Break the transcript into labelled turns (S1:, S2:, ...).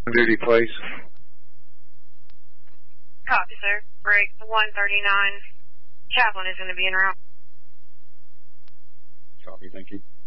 S1: On duty, please.
S2: Copy, sir. Break 139. Chaplain is going to be en route.
S1: Copy, thank you.